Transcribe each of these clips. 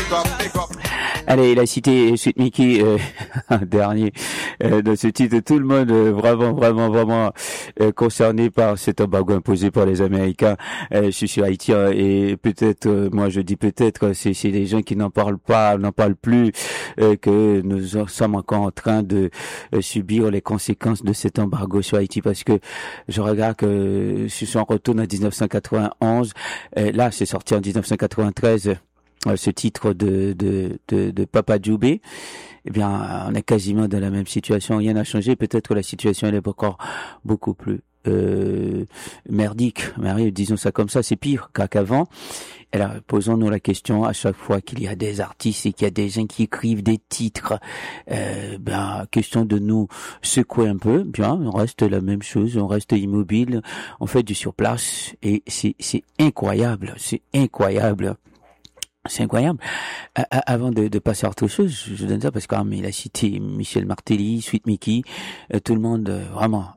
Allez, il a cité Sweet Mickey, un dernier de ce titre. Tout le monde vraiment concerné par cet embargo imposé par les Américains sur Haïti. Et peut-être, moi je dis peut-être, c'est des gens qui n'en parlent plus, que nous sommes encore en train de subir les conséquences de cet embargo sur Haïti, parce que je regarde que si on retourne à 1991, là c'est sorti en 1993. Ce titre de Papa Djoubé, eh bien, on est quasiment dans la même situation. Rien n'a changé. Peut-être que la situation elle est encore beaucoup plus merdique. Mais disons ça comme ça, c'est pire qu'avant. Et là, posons-nous la question à chaque fois qu'il y a des artistes et qu'il y a des gens qui écrivent des titres, question de nous secouer un peu. Bien, on reste la même chose, on reste immobile, on fait du surplace et c'est incroyable, c'est incroyable. C'est incroyable. Avant de passer à autre chose, je donne ça parce qu'il a cité Michel Martelly, Sweet Mickey, tout le monde vraiment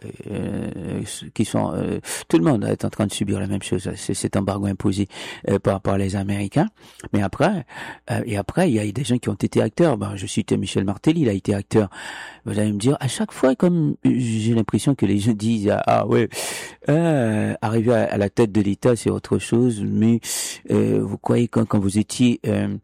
tout le monde est en train de subir la même chose. C'est cet embargo imposé par les Américains. Mais après, il y a des gens qui ont été acteurs. Je cite Michel Martelly, il a été acteur. Vous allez me dire, à chaque fois, comme j'ai l'impression que les gens disent, arriver à la tête de l'État, c'est autre chose, mais vous croyez quand vous étiez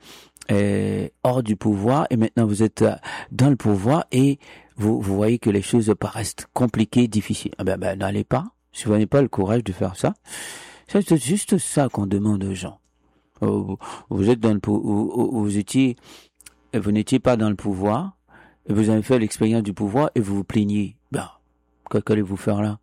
hors du pouvoir et maintenant vous êtes dans le pouvoir et vous voyez que les choses paraissent compliquées, difficiles. N'allez pas, si vous n'avez pas le courage de faire ça. C'est juste ça qu'on demande aux gens. Vous êtes dans le vous n'étiez pas dans le pouvoir, et vous avez fait l'expérience du pouvoir et vous vous plaignez. Qu'allez-vous faire là?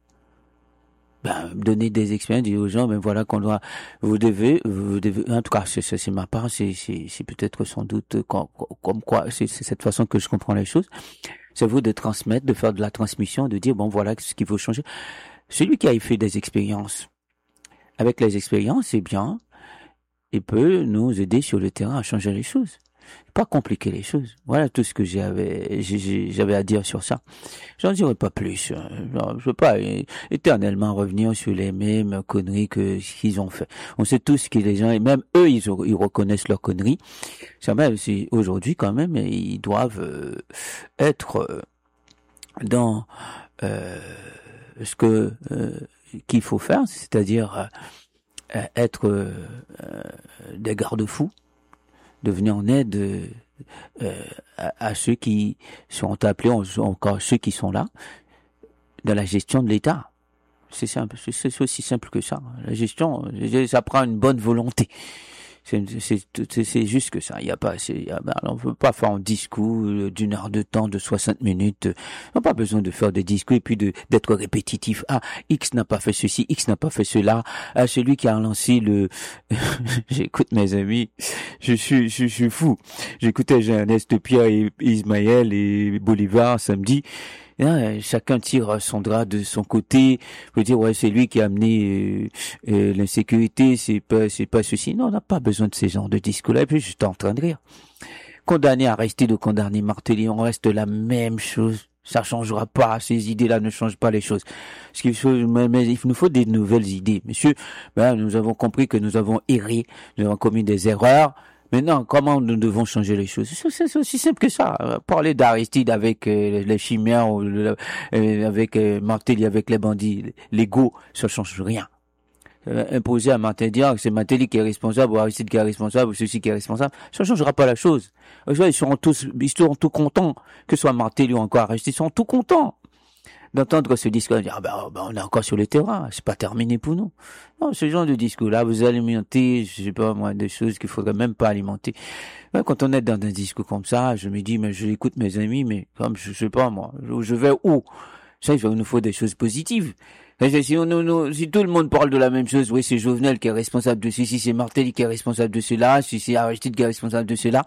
Donner des expériences, dire aux gens, voilà qu'on doit, vous devez, en tout cas, c'est ma part, c'est peut-être sans doute comme quoi, c'est cette façon que je comprends les choses. C'est vous de transmettre, de faire de la transmission, de dire, voilà ce qu'il faut changer. Celui qui a fait des expériences, avec les expériences, c'est bien, il peut nous aider sur le terrain à changer les choses. Pas compliquer les choses. Voilà tout ce que j'avais à dire sur ça. J'en dirai pas plus. Je veux pas éternellement revenir sur les mêmes conneries qu'ils ont fait. On sait tous que les gens, et même eux, ils reconnaissent leurs conneries. C'est aujourd'hui quand même, ils doivent être dans ce qu'il faut faire, c'est-à-dire être des garde-fous, de venir en aide à ceux qui sont appelés, encore ceux qui sont là, dans la gestion de l'État. C'est simple, c'est aussi simple que ça. La gestion, ça prend une bonne volonté. C'est juste que ça. Il y a pas, on peut pas faire un discours d'une heure de temps, de 60 minutes. On n'a pas besoin de faire des discours et puis d'être répétitif. X n'a pas fait ceci, X n'a pas fait cela. Celui qui a lancé j'écoute mes amis. Je suis fou. J'écoutais Ernest Pierre et Ismaël et Bolivar samedi. Chacun tire son drap de son côté. Faut dire c'est lui qui a amené l'insécurité, c'est pas ceci. Non, on n'a pas besoin de ces genres de discours-là. Et puis j'étais en train de rire. Condamné à rester de condamner Martelly, on reste la même chose. Ça changera pas. Ces idées-là ne changent pas les choses. Il nous faut des nouvelles idées, monsieur. Nous avons compris que nous avons erré, nous avons commis des erreurs. Maintenant, comment nous devons changer les choses? C'est aussi simple que ça. Parler d'Aristide avec les chimères, ou avec Martelly, avec les bandits légaux, ça change rien. Imposer à Martelly, dire que c'est Martelly qui est responsable, ou Aristide qui est responsable, ou ceci qui est responsable, ça changera pas la chose. Ils seront tout contents, que ce soit Martelly ou encore Aristide, ils seront tout contents d'entendre ce discours, dire on est encore sur le terrain, c'est pas terminé pour nous. Non, ce genre de discours-là, vous alimentez, je sais pas moi, des choses qu'il faudrait même pas alimenter. Quand on est dans un discours comme ça, je me dis, mais je écoute mes amis, mais comme je sais pas moi, je vais où? Ça, il nous faut des choses positives. Si tout le monde parle de la même chose, oui, c'est Jovenel qui est responsable de ceci, c'est Martelly qui est responsable de cela, si c'est Aristide qui est responsable de cela,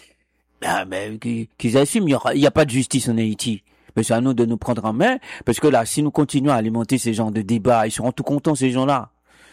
qu'ils assument, il y a pas de justice en Haïti. Mais c'est à nous de nous prendre en main, parce que là, si nous continuons à alimenter ces genres de débats, ils seront tout contents, ces gens-là.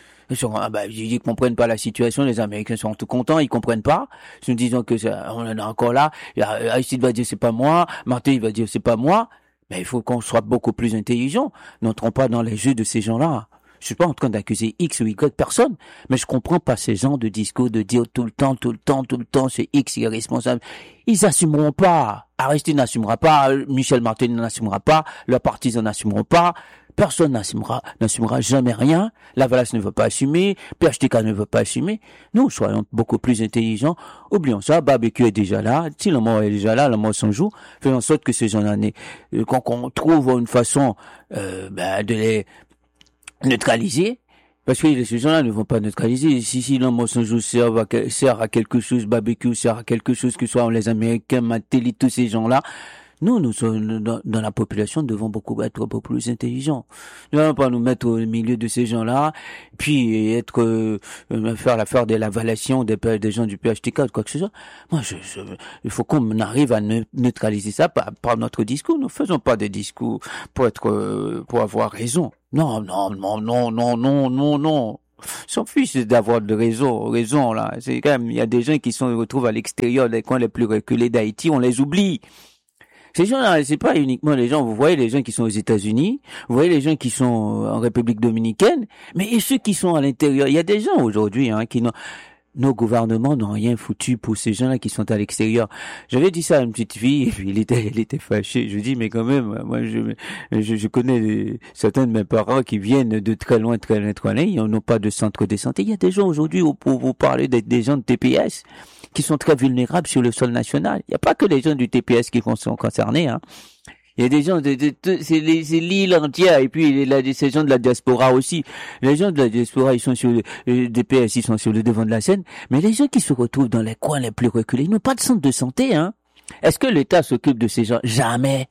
Ils comprennent pas la situation, les Américains seront tout contents, ils comprennent pas. Si nous disons que on en est encore là, Aristide va dire c'est pas moi, Martin va dire c'est pas moi, mais il faut qu'on soit beaucoup plus intelligent. N'entrons pas dans les jeux de ces gens-là. Je suis pas en train d'accuser X ou Y personne, mais je comprends pas ces gens de discours de dire tout le temps, c'est X qui est responsable. Ils assumeront pas. Aristide n'assumera pas, Michel Martin n'assumera pas, leurs partisans n'assumeront pas. Personne n'assumera jamais rien. La Valace ne veut pas assumer, PHTK ne veut pas assumer. Nous, soyons beaucoup plus intelligents. Oublions ça, barbecue est déjà là. Si le mort est déjà là, le mort s'en joue. Faisons en sorte que ces gens-là, qu'on trouve une façon, de les neutraliser. Parce que ces gens-là ne vont pas neutraliser. Si le mort s'en joue sert à quelque chose, barbecue sert à quelque chose, que ce soit les Américains, Matéli, tous ces gens-là, nous sommes dans la population, devons être beaucoup plus intelligents. Nous n'allons pas nous mettre au milieu de ces gens-là, puis faire de l'évaluation des gens du PHTK, quoi que ce soit. Moi, il faut qu'on arrive à neutraliser ça par notre discours. Nous faisons pas des discours pour avoir raison. Non. Son fils d'avoir de raison là. C'est quand même, il y a des gens qui se retrouvent à l'extérieur des coins les plus reculés d'Haïti, on les oublie. Ces gens-là, c'est pas uniquement les gens, vous voyez les gens qui sont aux États-Unis, vous voyez les gens qui sont en République dominicaine, mais et ceux qui sont à l'intérieur, il y a des gens aujourd'hui, nos gouvernements n'ont rien foutu pour ces gens-là qui sont à l'extérieur. J'avais dit ça à une petite fille, et puis elle était fâchée. Je dis, mais quand même, moi, je connais certains de mes parents qui viennent de très loin, ils n'ont pas de centre de santé. Il y a des gens aujourd'hui, pour vous parler des gens de TPS, qui sont très vulnérables sur le sol national. Il n'y a pas que les gens du TPS qui sont concernés, hein. Il y a des gens c'est l'île entière, et puis ces gens de la diaspora aussi. Les gens de la diaspora, ils sont sur le DPS, ils sont sur le devant de la scène, mais les gens qui se retrouvent dans les coins les plus reculés, ils n'ont pas de centre de santé, hein. Est-ce que l'État s'occupe de ces gens? Jamais.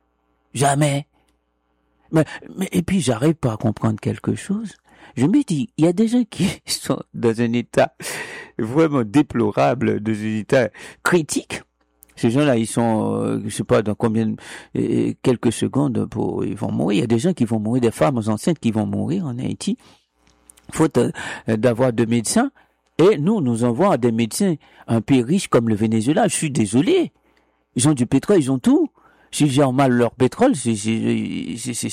Mais et puis j'arrive pas à comprendre quelque chose. Je me dis, il y a des gens qui sont dans un état vraiment déplorable, dans un état critique. Ces gens-là, ils sont, je sais pas dans combien, quelques secondes ils vont mourir. Il y a des gens qui vont mourir, des femmes enceintes qui vont mourir en Haïti, faute d'avoir de médecins. Et nous envoyons des médecins un pays riche comme le Venezuela. Je suis désolé. Ils ont du pétrole, ils ont tout. S'ils gèrent mal leur pétrole, les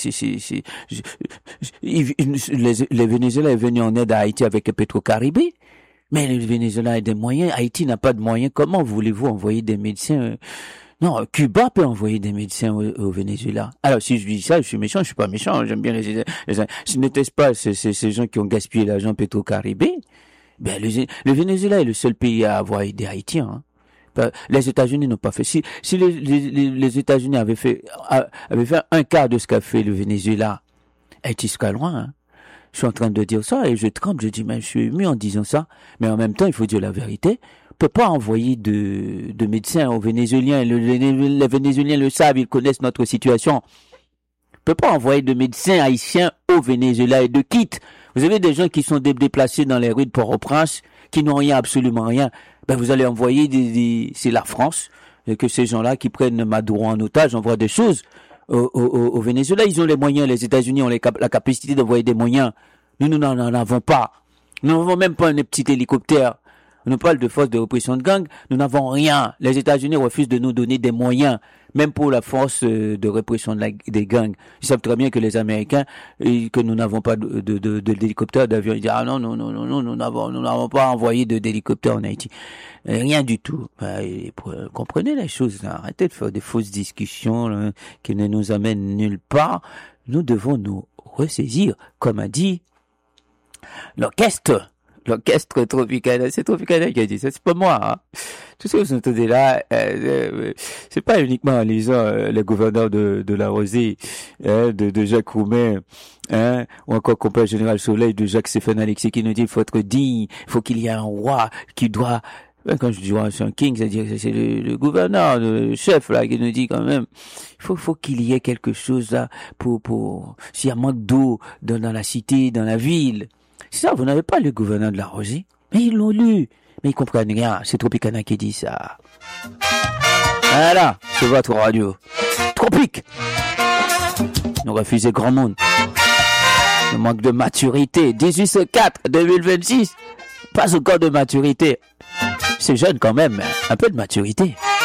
Vénézuéliens est venu en aide à Haïti avec le Petro-Caribé. Mais le Venezuela a des moyens, Haïti n'a pas de moyens. Comment voulez-vous envoyer des médecins? Non, Cuba peut envoyer des médecins au Venezuela. Alors, si je dis ça, je suis méchant, je suis pas méchant, j'aime bien les si n'était-ce pas ces gens qui ont gaspillé l'argent Petro-Caribé, le Venezuela est le seul pays à avoir aidé Haïti, hein. Les États-Unis n'ont pas fait. Si les États-Unis avaient fait un quart de ce qu'a fait le Venezuela, Haïti serait loin, hein. Je suis en train de dire ça et je tremble, je dis, mais je suis ému en disant ça. Mais en même temps, il faut dire la vérité. On peut pas envoyer de médecins aux Vénézuéliens. Les Vénézuéliens le savent, ils connaissent notre situation. On peut pas envoyer de médecins haïtiens au Venezuela et de quitte. Vous avez des gens qui sont déplacés dans les rues de Port-au-Prince, qui n'ont rien, absolument rien. Vous allez envoyer c'est la France, que ces gens-là qui prennent Maduro en otage envoient des choses. Au Venezuela, ils ont les moyens, les États-Unis ont la capacité d'envoyer des moyens. Nous n'en avons pas. Nous n'avons même pas un petit hélicoptère. On nous parle de force de répression de gang. Nous n'avons rien. Les États-Unis refusent de nous donner des moyens, même pour la force de répression des gangs. Ils savent très bien que les Américains, que nous n'avons pas d'hélicoptère, d'avion. Ils disent, ah non, nous n'avons pas envoyé d'hélicoptère en Haïti. Rien du tout. Comprenez les choses, là. Arrêtez de faire des fausses discussions, là, qui ne nous amènent nulle part. Nous devons nous ressaisir, comme a dit l'orchestre Tropicana. C'est Tropicana qui a dit ça, c'est pas moi, hein. Tout ce que vous entendez là, c'est pas uniquement en lisant les gouverneurs de la Rosée, de Jacques Roumain, ou encore compère général Soleil de Jacques-Stéphane Alexis qui nous dit, il faut être digne, il faut qu'il y ait un roi qui doit, quand je dis roi, c'est un king, c'est-à-dire que c'est le gouverneur, le chef là, qui nous dit quand même, il faut qu'il y ait quelque chose là pour s'il y a manque d'eau dans la cité, dans la ville. C'est ça, vous n'avez pas le gouverneur de la Rosée, mais ils l'ont lu, mais ils comprennent rien. C'est Tropicana qui dit ça. Voilà, c'est votre radio. Tropique. Nous refusez grand monde. Le manque de maturité. 1804, 2026. Pas encore de maturité. C'est jeune quand même, un peu de maturité.